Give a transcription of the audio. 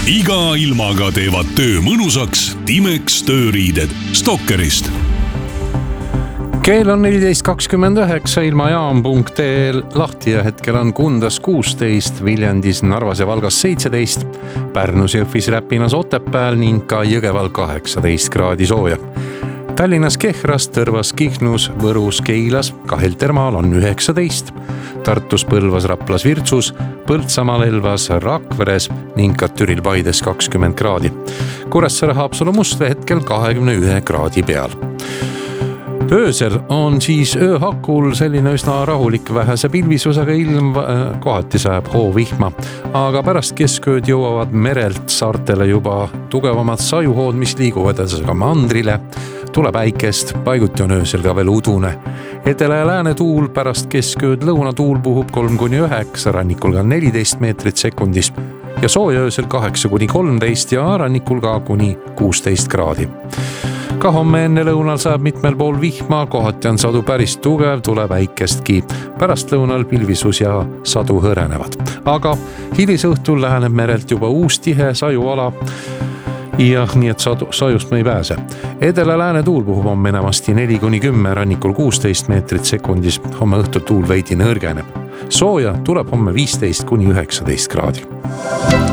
Iga ilmaga teevad töö mõnusaks Timex tööriided Stalkerist. Keel on 14.29, ilmajaam.ee lahti ja hetkel on Kundas 16, Viljandis, Narvas ja Valgas 17, Pärnus, Jõhvis, Räpinas, Otepääl ning ka Jõgeval 18 kraadi sooja. Tallinnas, Kehras, Tõrvas, Kihnus, Võrus, Keilas, Heltermaal on 19, Tartus, Põlvas, Raplas, Virtsus, Põltsamaal, Elvas, Rakveres ning ka Türil, Paides 20 kraadi. Kuressaare, Haapsalu, Mustvee hetkel 21 kraadi peal. Öösel on siis ööhakul selline üsna rahulik vähese pilvisusega ilm, kohati sajab hoovihma, aga pärast keskööd jõuavad merelt saartele juba tugevamad sajuhood, mis liiguvad ka mandrile. Tuleb äikest, paiguti on öösel ka veel udune. Edela ja lääne tuul pärast keskööd, lõunatuul puhub 3-9, rannikul ka 14 meetrit sekundis ja sooja öösel 8-13 ja rannikul ka kuni 16 kraadi. Ka homme enne lõunal saab mitmel pool vihma, kohati on sadu päris tugev, tuleb äikestki. Pärast lõunal pilvisus ja sadu hõrenevad. Aga hilisõhtul läheneb merelt juba uus tihe sajuala ja nii et sajust me ei pääse. Edela lääne tuul puhub homme enamasti 4-10, rannikul 16 meetrit sekundis, homme õhtul tuul veidi nõrgeneb. Sooja tuleb homme 15-19 kraadi.